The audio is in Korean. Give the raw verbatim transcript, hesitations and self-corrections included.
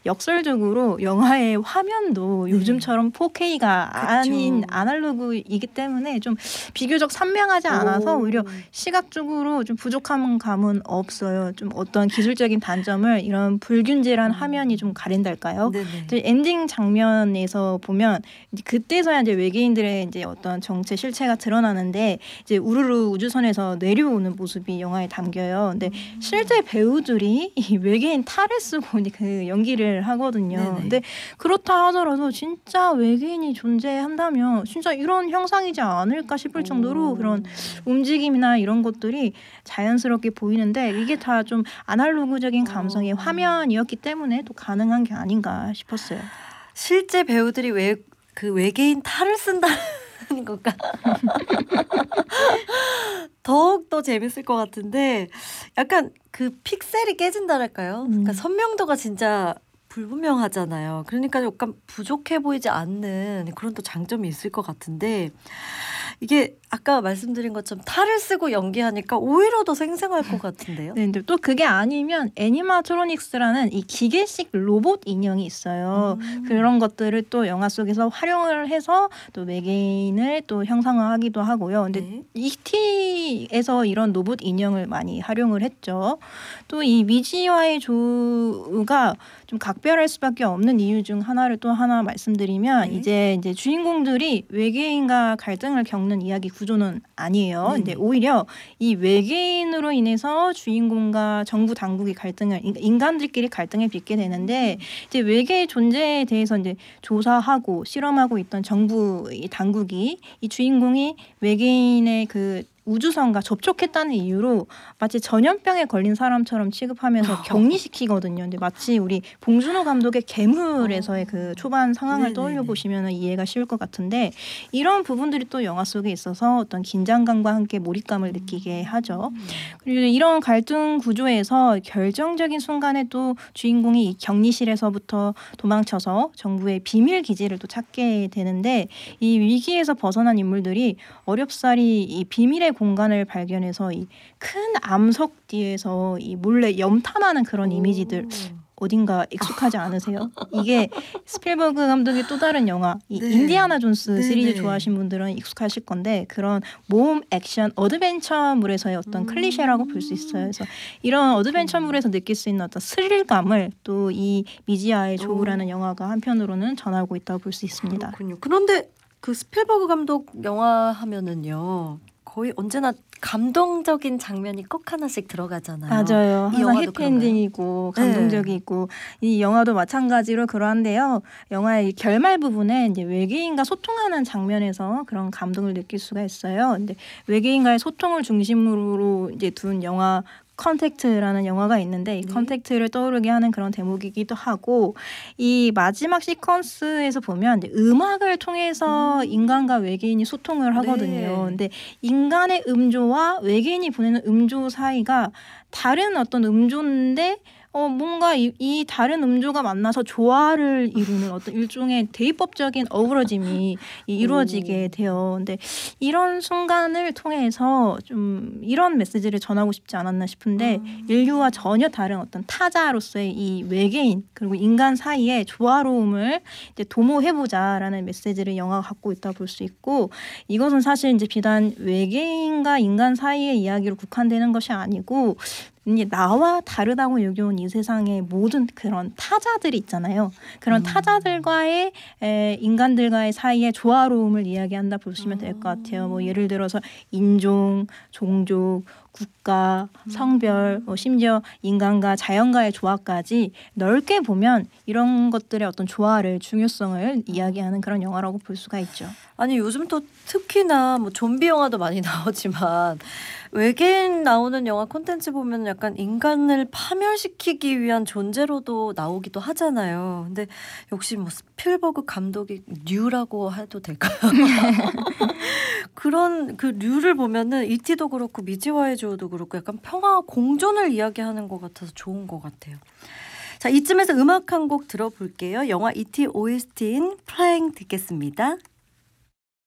역설적으로 영화의 화면도 네. 요즘처럼 포케이가 그쵸. 아닌 아날로그이기 때문에 좀 비교적 선명하지 않아서 오. 오히려 시각적으로 좀 부족한 감은 없어요. 좀 어떤 기술적인 단점을 이런 불균질한 음. 화면이 좀 가린달까요? 네네. 이제 엔딩 장면에서 보면 이제 그때서야 이제 외계인들의 이제 어떤 정체 실체가 드러나는데 이제 우르르 우주선에서 내려오는 모습이 영화에 담겨요. 근데 음. 실제 배우들이 이 외계인 탈을 쓰고 이제 그 연기를 하거든요. 네네. 근데 그렇다 하더라도 진짜 외계인이 존재한다면 진짜 이런 형상이지 않을까 싶을 정도로 오. 그런 움직임이나 이런 것들이 자연스럽게 보이는데 이게 다 좀 아날로그적인 감성의 어. 화면이었기 때문에 또 가능한 게 아닌가 싶었어요. 실제 배우들이 외, 그 외계인 탈을 쓴다는 건가? 더욱더 재밌을 것 같은데 약간 그 픽셀이 깨진다랄까요? 음. 그러니까 선명도가 진짜 불분명하잖아요. 그러니까 약간 부족해 보이지 않는 그런 또 장점이 있을 것 같은데 이게 아까 말씀드린 것처럼 탈을 쓰고 연기하니까 오히려 더 생생할 것 같은데요. 네, 근데 또 그게 아니면 애니마트로닉스라는 이 기계식 로봇 인형이 있어요. 음. 그런 것들을 또 영화 속에서 활용을 해서 또 외계인을 또 형상화하기도 하고요. 근데 네. 이티에서 이런 로봇 인형을 많이 활용을 했죠. 또 이 미지와의 조가 좀 각별할 수밖에 없는 이유 중 하나를 또 하나 말씀드리면 네. 이제 이제 주인공들이 외계인과 갈등을 겪는 이야기 구조는 아니에요. 네네. 근데 오히려 이 외계인으로 인해서 주인공과 정부 당국이 갈등을 인간들끼리 갈등을 빚게 되는데 이제 외계의 존재에 대해서 이제 조사하고 실험하고 있던 정부 이 당국이 이 주인공이 외계인의 그 우주선과 접촉했다는 이유로 마치 전염병에 걸린 사람처럼 취급하면서 격리시키거든요. 근데 마치 우리 봉준호 감독의 괴물에서의 그 초반 상황을 네네네. 떠올려 보시면 이해가 쉬울 것 같은데 이런 부분들이 또 영화 속에 있어서 어떤 긴장감과 함께 몰입감을 느끼게 하죠. 그리고 이런 갈등 구조에서 결정적인 순간에 또 주인공이 이 격리실에서부터 도망쳐서 정부의 비밀 기지를 또 찾게 되는데 이 위기에서 벗어난 인물들이 어렵사리 이 비밀의 공간을 발견해서 이 큰 암석 뒤에서 이 몰래 염탐하는 그런 이미지들 어딘가 익숙하지 않으세요? 이게 스필버그 감독의 또 다른 영화 이 네. 인디아나 존스 네네. 시리즈 좋아하신 분들은 익숙하실 건데 그런 모험 액션 어드벤처물에서의 어떤 음. 클리셰라고 볼 수 있어요. 그래서 이런 어드벤처물에서 느낄 수 있는 어떤 스릴감을 또 이 미지아의 조우라는 영화가 한편으로는 전하고 있다고 볼 수 있습니다. 그렇군요. 그런데 그 스필버그 감독 영화 하면은요 거의 언제나 감동적인 장면이 꼭 하나씩 들어가잖아요. 맞아요. 이 항상 영화도 해피엔딩이고 그런가요? 감동적이고 네. 이 영화도 마찬가지로 그러한데요. 영화의 결말 부분에 이제 외계인과 소통하는 장면에서 그런 감동을 느낄 수가 있어요. 근데 외계인과의 소통을 중심으로 이제 둔 영화 컨택트라는 영화가 있는데 이 네. 컨택트를 떠오르게 하는 그런 대목이기도 하고 이 마지막 시퀀스에서 보면 이제 음악을 통해서 음. 인간과 외계인이 소통을 하거든요. 네. 근데 인간의 음조와 외계인이 보내는 음조 사이가 다른 어떤 음조인데 어 뭔가 이, 이 다른 음조가 만나서 조화를 이루는 어떤 일종의 대입법적인 어우러짐이 이- 이루어지게 돼요. 근데 이런 순간을 통해서 좀 이런 메시지를 전하고 싶지 않았나 싶은데 음. 인류와 전혀 다른 어떤 타자로서의 이 외계인 그리고 인간 사이의 조화로움을 이제 도모해보자라는 메시지를 영화가 갖고 있다 볼 수 있고 이것은 사실 이제 비단 외계인과 인간 사이의 이야기로 국한되는 것이 아니고 이제 나와 다르다고 여겨온 이 세상의 모든 그런 타자들이 있잖아요. 그런 음. 타자들과의 에, 인간들과의 사이의 조화로움을 이야기한다 보시면 될 것 같아요. 뭐 예를 들어서 인종, 종족, 국가, 성별, 뭐 심지어 인간과 자연과의 조화까지 넓게 보면 이런 것들의 어떤 조화를 중요성을 이야기하는 그런 영화라고 볼 수가 있죠. 아니 요즘 또 특히나 뭐 좀비 영화도 많이 나오지만 외계인 나오는 영화 콘텐츠 보면 약간 인간을 파멸시키기 위한 존재로도 나오기도 하잖아요. 근데 역시 뭐 스필버그 감독이 류라고 해도 될까요? 그런 그 류를 보면은 이티도 그렇고 미지와의 조도 그렇고 약간 평화 공존을 이야기하는 것 같아서 좋은 것 같아요. 자, 이쯤에서 음악 한 곡 들어볼게요. 영화 이티 오에스티인 플라잉 듣겠습니다.